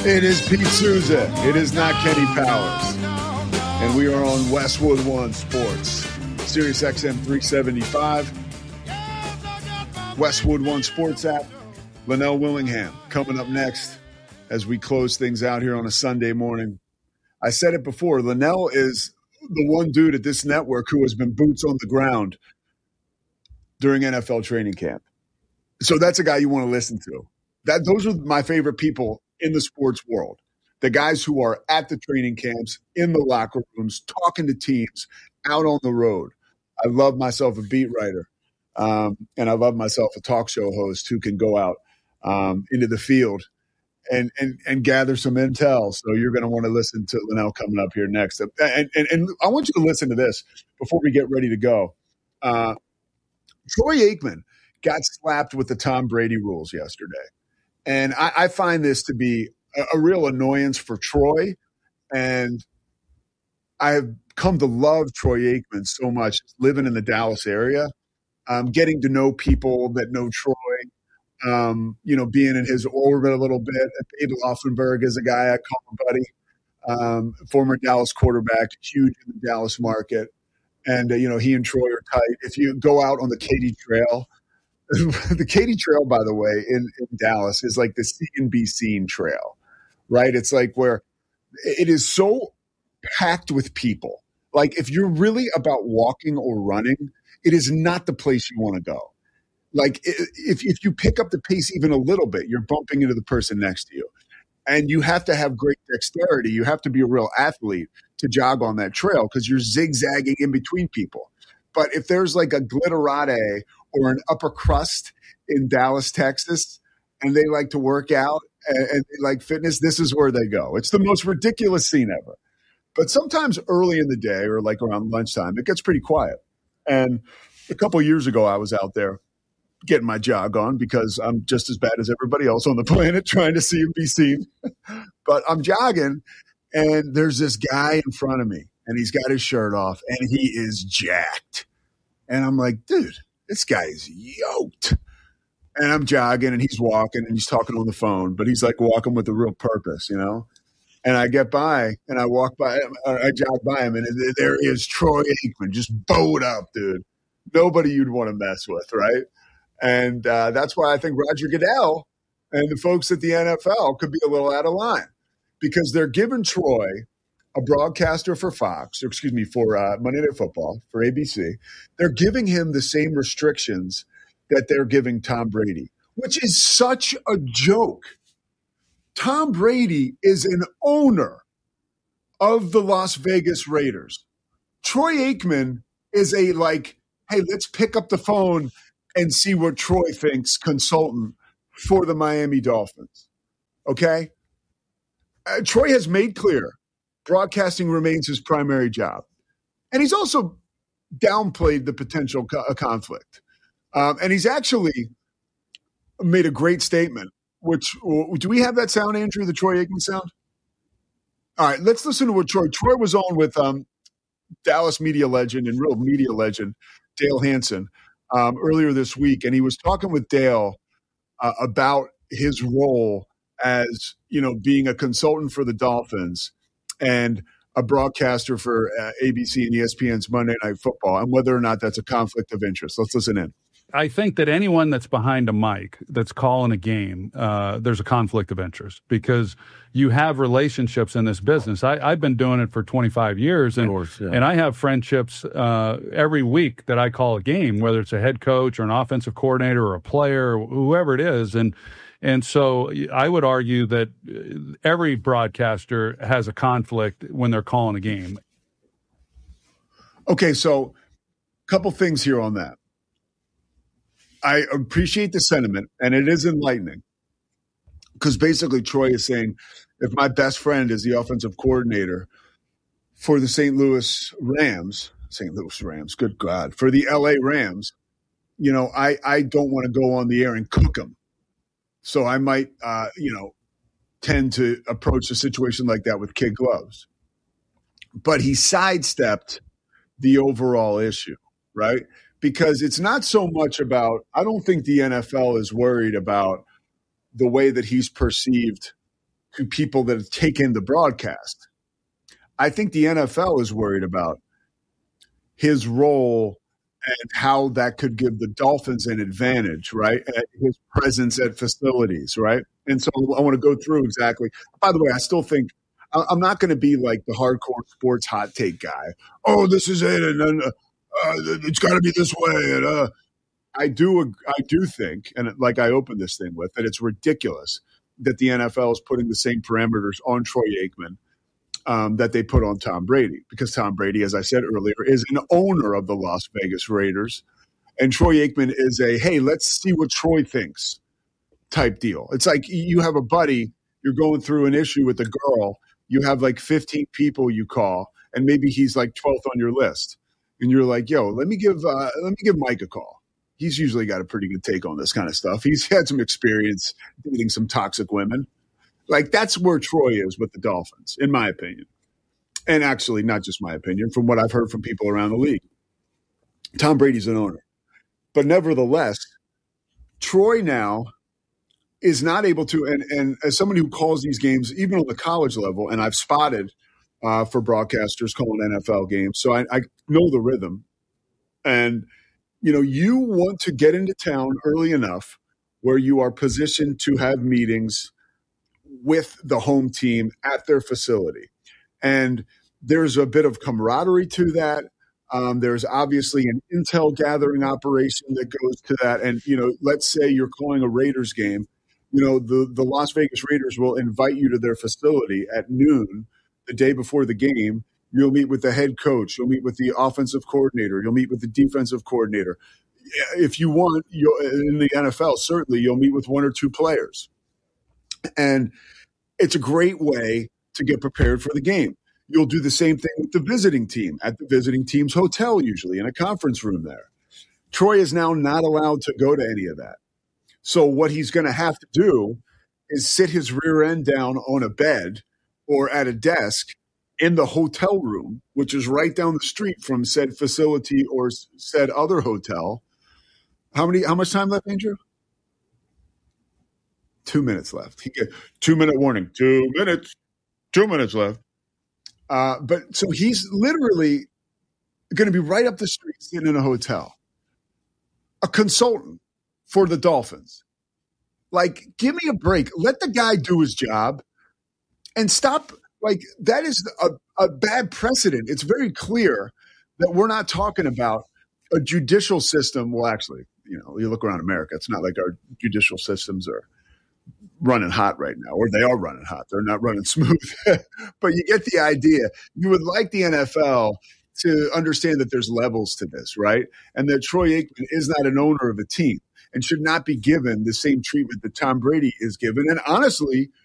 It is Pete Souza. It is not Kenny Powers. And we are on Westwood One Sports, Sirius XM 375, Westwood One Sports app. Linnell Willingham coming up next as we close things out here on a Sunday morning. I said it before, Linnell is the one dude at this network who has been boots on the ground during NFL training camp. So that's a guy you want to listen to. Those are my favorite people in the sports world. The guys who are at the training camps, in the locker rooms, talking to teams, out on the road. I love myself a beat writer, and I love myself a talk show host who can go out into the field and gather some intel. So you're going to want to listen to Linnell coming up here next. And I want you to listen to this before we get ready to go. Troy Aikman got slapped with the Tom Brady rules yesterday. And I find this to be a real annoyance for Troy. And I have come to love Troy Aikman so much, living in the Dallas area, getting to know people that know Troy, being in his orbit a little bit. Abe Laufenberg is a guy I call a buddy, former Dallas quarterback, huge in the Dallas market. And, he and Troy are tight. If you go out on the Katy Trail, the Katy Trail, by the way, in Dallas is like the see and be seen trail, right? It's like where it is so packed with people. Like if you're really about walking or running, it is not the place you want to go. Like if you pick up the pace even a little bit, you're bumping into the person next to you. And you have to have great dexterity. You have to be a real athlete to jog on that trail because you're zigzagging in between people. But if there's like a glitterati or an upper crust in Dallas, Texas, and they like to work out and they like fitness, this is where they go. It's the most ridiculous scene ever. But sometimes early in the day or like around lunchtime, it gets pretty quiet. And a couple of years ago, I was out there getting my jog on because I'm just as bad as everybody else on the planet trying to see and be seen. But I'm jogging, and there's this guy in front of me, and he's got his shirt off, and he is jacked. And I'm like, dude, this guy is yoked. And I'm jogging, and he's walking, and he's talking on the phone, but he's like walking with a real purpose, And I get by, and I walk by him, or I jog by him, and there is Troy Aikman, just bowed up, dude. Nobody you'd want to mess with, right? And that's why I think Roger Goodell and the folks at the NFL could be a little out of line because they're giving Troy, a broadcaster for Fox, for Monday Night Football, for ABC, they're giving him the same restrictions that they're giving Tom Brady, which is such a joke. Tom Brady is an owner of the Las Vegas Raiders. Troy Aikman is a hey, let's pick up the phone and see what Troy thinks consultant for the Miami Dolphins. Okay? Troy has made clear broadcasting remains his primary job. And he's also downplayed the potential conflict. And he's actually made a great statement, which do we have that sound, Andrew, the Troy Aikman sound? All right, let's listen to what Troy was on with Dallas media legend and real media legend, Dale Hansen, earlier this week. And he was talking with Dale about his role as, being a consultant for the Dolphins and a broadcaster for ABC and ESPN's Monday Night Football and whether or not that's a conflict of interest. Let's listen in. I think that anyone that's behind a mic that's calling a game, there's a conflict of interest because you have relationships in this business. I've been doing it for 25 years, and, and I have friendships every week that I call a game, whether it's a head coach or an offensive coordinator or a player, or whoever it is. And so I would argue that every broadcaster has a conflict when they're calling a game. Okay, so a couple things here on that. I appreciate the sentiment, and it is enlightening because basically Troy is saying if my best friend is the offensive coordinator for the St. Louis Rams, good God, for the LA Rams, I don't want to go on the air and cook them. So I might, tend to approach a situation like that with kid gloves. But he sidestepped the overall issue, right? Because it's not so much about – I don't think the NFL is worried about the way that he's perceived to people that take in the broadcast. I think the NFL is worried about his role and how that could give the Dolphins an advantage, right? His presence at facilities, right? And so I want to go through exactly. By the way, I still think I'm not going to be like the hardcore sports hot take guy. Oh, this is it, and then it's got to be this way. And I do think, and like I opened this thing with, that it's ridiculous that the NFL is putting the same parameters on Troy Aikman that they put on Tom Brady, because Tom Brady, as I said earlier, is an owner of the Las Vegas Raiders, and Troy Aikman is a, hey, let's see what Troy thinks type deal. It's like you have a buddy, you're going through an issue with a girl, you have like 15 people you call, and maybe he's like 12th on your list, and you're like, yo, let me give Mike a call. He's usually got a pretty good take on this kind of stuff. He's had some experience dating some toxic women. Like, that's where Troy is with the Dolphins, in my opinion. And actually, not just my opinion, from what I've heard from people around the league. Tom Brady's an owner. But nevertheless, Troy now is not able to, and as somebody who calls these games, even on the college level, and I've spotted for broadcasters calling NFL games, so I know the rhythm. And you want to get into town early enough where you are positioned to have meetings with the home team at their facility. And there's a bit of camaraderie to that. There's obviously an intel gathering operation that goes to that. And, let's say you're calling a Raiders game, the Las Vegas Raiders will invite you to their facility at noon the day before the game. You'll meet with the head coach. You'll meet with the offensive coordinator. You'll meet with the defensive coordinator. If you want, in the NFL, certainly you'll meet with one or two players. And it's a great way to get prepared for the game. You'll do the same thing with the visiting team at the visiting team's hotel, usually in a conference room there. Troy is now not allowed to go to any of that. So what he's going to have to do is sit his rear end down on a bed or at a desk in the hotel room, which is right down the street from said facility or said other hotel. How much time left, Andrew? 2 minutes left. He get 2-minute warning. 2 minutes. 2 minutes left. But so he's literally going to be right up the street sitting in a hotel. A consultant for the Dolphins. Like, give me a break. Let the guy do his job and stop. Like, that is a bad precedent. It's very clear that we're not talking about a judicial system. Well, actually, you look around America, it's not like our judicial systems are running hot right now, or they are running hot. They're not running smooth. But you get the idea. You would like the NFL to understand that there's levels to this, right? And that Troy Aikman is not an owner of a team and should not be given the same treatment that Tom Brady is given. And honestly,